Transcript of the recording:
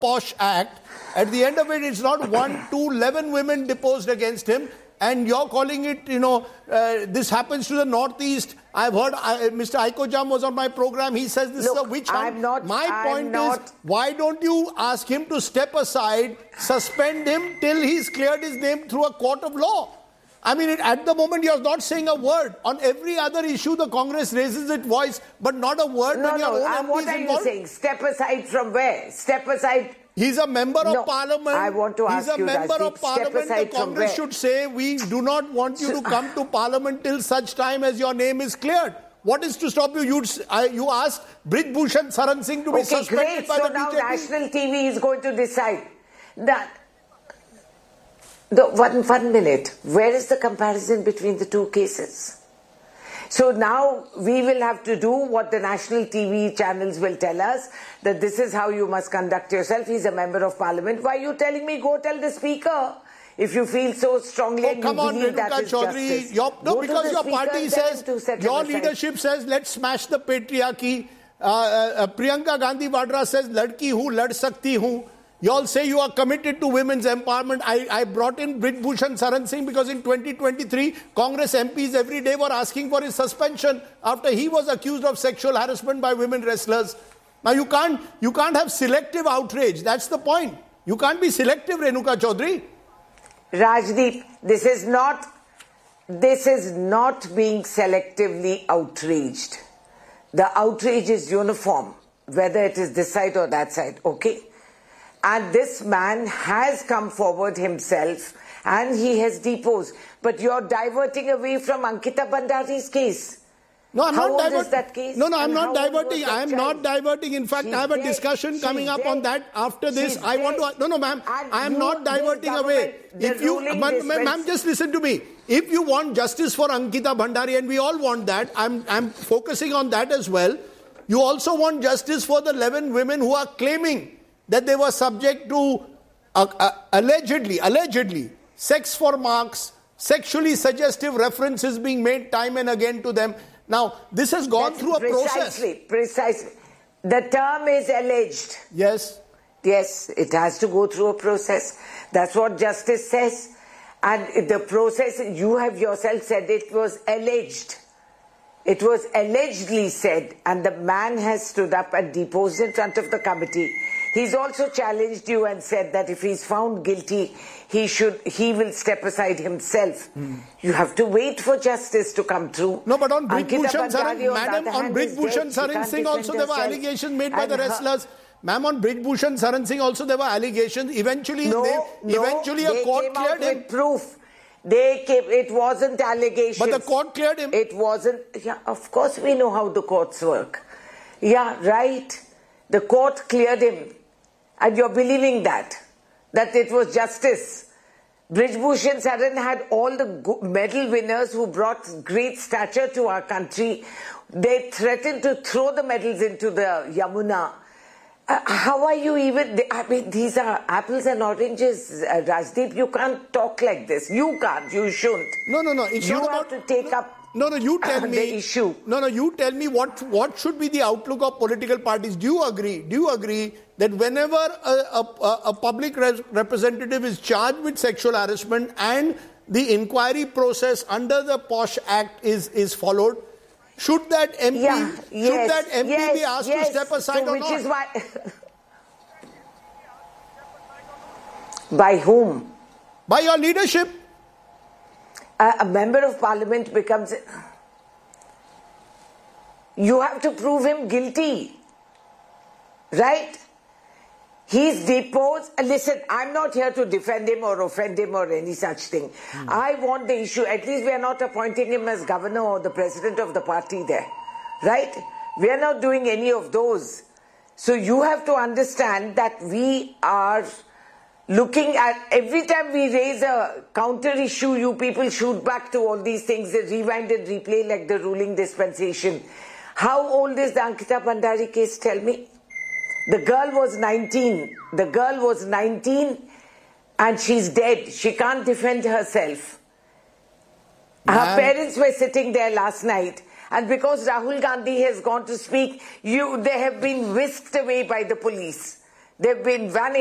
posh act. At the end of it, it's not 1, 2, 11 women deposed against him. And you're calling it, this happens to the Northeast. I've heard Mr. Aiko Jam was on my program. He says this is a witch hunt. My point is, why don't you ask him to step aside, suspend him till he's cleared his name through a court of law? I mean, at the moment, you're not saying a word. On every other issue, the Congress raises its voice, but not a word when your own MP is involved. What are you saying? Step aside from where? Step aside. He's a member of parliament. I want to ask you, He's a member of parliament. The Congress should say, we do not want you to come to parliament till such time as your name is cleared. What is to stop you? You asked Brij Bhushan Saran Singh to be suspended by the BJP. So now national TV is going to decide that. One minute. Where is the comparison between the two cases? So now we will have to do what the national TV channels will tell us, that this is how you must conduct yourself. He's a member of parliament. Why are you telling me go tell the speaker? If you feel so strongly and you believe that is justice. Because your party says, your leadership says, let's smash the patriarchy. Priyanka Gandhi Vadra says, ladki hu, lad sakti hu. You all say you are committed to women's empowerment. I brought in Brij Bhushan Saran Singh because in 2023, Congress MPs every day were asking for his suspension after he was accused of sexual harassment by women wrestlers. Now you can't have selective outrage. That's the point. You can't be selective, Renuka Chaudhary. Rajdeep, this is not being selectively outraged. The outrage is uniform, whether it is this side or that side, okay? And this man has come forward himself and he has deposed. But you're diverting away from Ankita Bhandari's case. No, I'm not diverting. How old is that case? No, I'm not diverting. I'm not diverting. In fact, I have a discussion coming up on that after this. I want to... No, ma'am. I am not diverting away. If you... Ma'am, just listen to me. If you want justice for Ankita Bhandari, and we all want that, I'm focusing on that as well. You also want justice for the 11 women who are claiming that they were subject to allegedly sex for marks, sexually suggestive references being made time and again to them. Now, this has gone through a process. Precisely. The term is alleged. Yes. Yes, it has to go through a process. That's what justice says. And the process, you have yourself said it was alleged. It was allegedly said, and the man has stood up and deposed in front of the committee. He's also challenged you and said that if he's found guilty, he will step aside himself. You have to wait for justice to come through. No, but on Brij Bhushan Saran Singh also there were allegations made by the wrestlers. Ma'am, on Brij Bhushan Saran Singh also there were allegations. Eventually a court cleared him. With proof. It wasn't allegations. But the court cleared him. It wasn't. Yeah, of course we know how the courts work. Yeah, right. The court cleared him. And you're believing that it was justice. Brij Bhushan Saran had all the medal winners who brought great stature to our country. They threatened to throw the medals into the Yamuna. How are you even... I mean, these are apples and oranges, Rajdeep. You can't talk like this. You can't. You shouldn't. No. It's you not have to take up... No, you tell me the issue. No, you tell me what should be the outlook of political parties. Do you agree that whenever a public representative is charged with sexual harassment and the inquiry process under the POSH Act is followed, should that MP be asked to step aside or not? Which is why... By whom? By your leadership. A member of parliament becomes... You have to prove him guilty. Right? He's deposed. Listen, I'm not here to defend him or offend him or any such thing. I want the issue. At least we are not appointing him as governor or the president of the party there. Right? We are not doing any of those. So you have to understand that we are... looking at, every time we raise a counter issue, you people shoot back to all these things, they rewind and replay like the ruling dispensation. How old is the Ankita Bhandari case? Tell me. The girl was 19. The girl was 19 and she's dead. She can't defend herself. Her parents were sitting there last night, and because Rahul Gandhi has gone to speak, they have been whisked away by the police. They've been vanished.